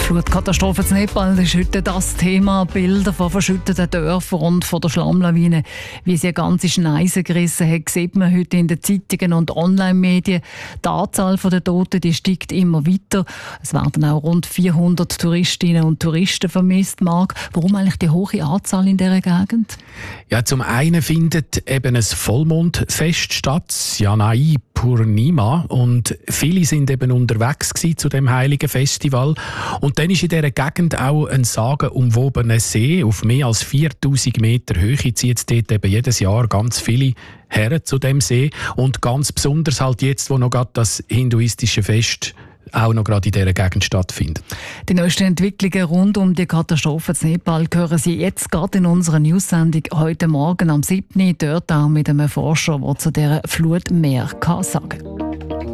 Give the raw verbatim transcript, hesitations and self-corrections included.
Flutkatastrophe in Nepal ist heute das Thema. Bilder von verschütteten Dörfern und von der Schlammlawine, wie sie eine ganze Schneise gerissen hat, sieht man heute in den Zeitungen und Online-Medien. Die Anzahl der Toten die steigt immer weiter. Es werden auch rund vierhundert Touristinnen und Touristen vermisst. Marc, warum eigentlich die hohe Anzahl in dieser Gegend? Ja, zum einen findet eben ein Vollmondfest statt, Janai Purnima, und viele sind eben unterwegs gewesen zu dem heiligen Festival. Und dann ist in dieser Gegend auch ein sagenumwobener See auf mehr als viertausend Meter Höhe. Zieht jetzt dort eben jedes Jahr ganz viele Herren zu dem See. Und ganz besonders halt jetzt, wo noch gerade das hinduistische Fest auch noch gerade in dieser Gegend stattfindet. Die neuesten Entwicklungen rund um die Katastrophe in Nepal hören Sie jetzt gerade in unserer News-Sendung heute Morgen am siebten Dort auch mit einem Forscher, der zu dieser Flut mehr sagen kann.